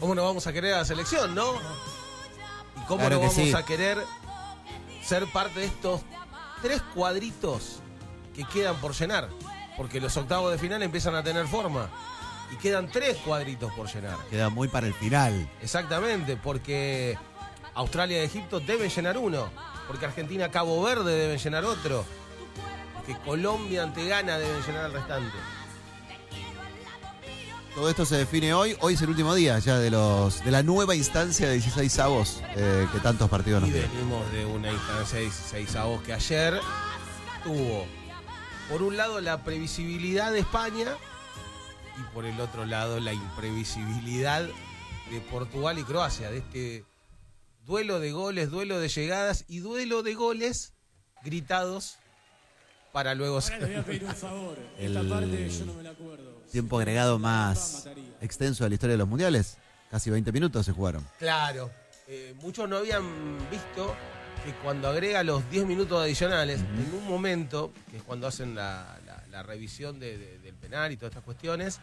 ¿Cómo no vamos a querer a la selección, no? ¿Y cómo Claro no que vamos sí. a querer ser parte de estos 3 cuadritos que quedan por llenar? Porque los octavos de final empiezan a tener forma. Y quedan 3 cuadritos por llenar. Queda muy para el final. Exactamente, porque Australia y Egipto deben llenar uno. Porque Argentina, Cabo Verde deben llenar otro. Porque Colombia ante Ghana deben llenar el restante. Todo esto se define hoy. Hoy es el último día ya de la nueva instancia de 16avos que tantos partidos Y nos dieron. venimos de una instancia de 16avos que ayer tuvo, por un lado, la previsibilidad de España y por el otro lado, la imprevisibilidad de Portugal y Croacia, de este duelo de goles, duelo de llegadas y duelo de goles gritados para luego Ahora les voy a ser... pedir un favor. El- Esta parte yo no me la acuerdo. Tiempo agregado más extenso de la historia de los mundiales. Casi 20 minutos se jugaron. Claro, muchos no habían visto que cuando agrega los 10 minutos adicionales, en un momento, que es cuando hacen la revisión del penal y todas estas cuestiones,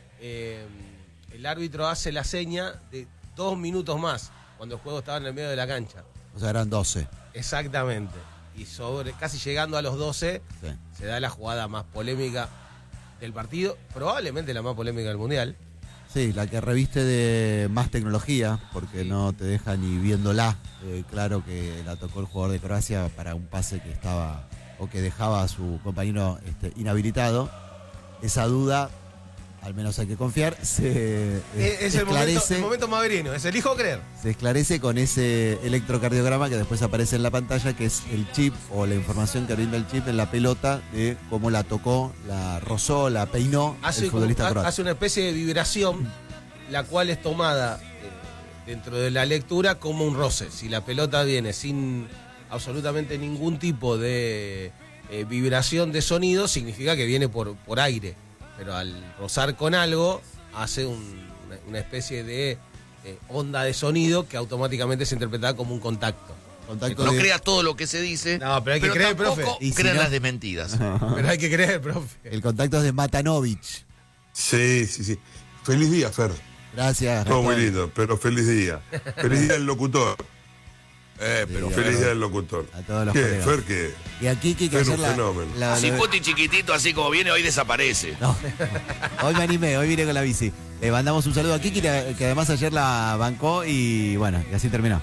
el árbitro hace la seña de 2 minutos más, cuando el juego estaba en el medio de la cancha. O sea, eran 12. Exactamente. Y casi llegando a los 12, Sí. se da la jugada más polémica del partido, probablemente la más polémica del Mundial. Sí, la que reviste de más tecnología, porque no te deja ni viéndola. Claro que la tocó el jugador de Croacia para un pase que estaba o que dejaba a su compañero inhabilitado. Esa duda, al menos hay que confiar, se Es esclarece. el momento maverino, es elijo creer. Se esclarece con ese electrocardiograma que después aparece en la pantalla, que es el chip o la información que brinda el chip en la pelota de cómo la tocó, la rozó, la peinó el futbolista croata. Hace una especie de vibración, la cual es tomada dentro de la lectura como un roce. Si la pelota viene sin absolutamente ningún tipo de vibración de sonido, significa que viene por aire. Pero al rozar con algo, hace una especie de onda de sonido que automáticamente se interpreta como un contacto. Contacto No de- crea todo lo que se dice, No, pero hay que creer, tampoco profe. Y si crean no- las desmentidas. Pero hay que creer, profe. El contacto es de Matanovic. Sí, sí, sí. Feliz día, Fer. Gracias. Todo muy Gastón. lindo, pero feliz día. Feliz día del locutor. Pero Sí, Feliz día del locutor. A todos los ¿Qué, colegas. Fer, qué? Y aquí que Fer, ayer un la, fenómeno. así Puti chiquitito, así como viene, hoy desaparece. No, hoy me animé, hoy vine con la bici. Le mandamos un saludo a Kiki, que además ayer la bancó y bueno, y así terminó.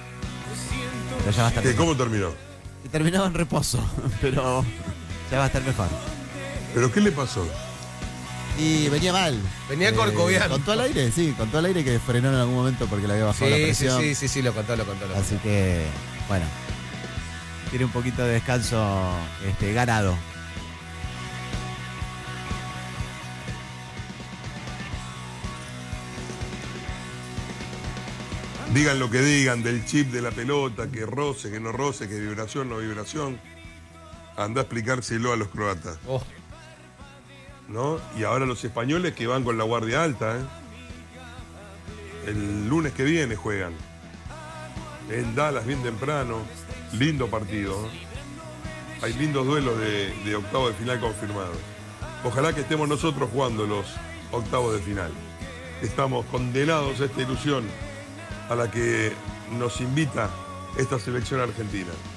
Pero ya va a estar ¿Qué, mejor. ¿Cómo terminó? Y terminó en reposo, pero ya va a estar mejor. ¿Pero qué le pasó? Y venía mal. Venía corcoviano. ¿Contó al aire? Sí, contó al aire que frenó en algún momento porque le había bajado la Sí, presión. sí, lo contó. Así que, bueno, tiene un poquito de descanso ganado. Digan lo que digan del chip de la pelota, que roce, que no roce, que vibración, no vibración. Anda a explicárselo a los croatas, Oh, ¿no? Y ahora los españoles que van con la guardia alta, ¿eh? El lunes que viene juegan. En Dallas, bien temprano. Lindo partido, ¿eh? Hay lindos duelos de octavos de final confirmados. Ojalá que estemos nosotros jugando los octavos de final. Estamos condenados a esta ilusión a la que nos invita esta selección argentina.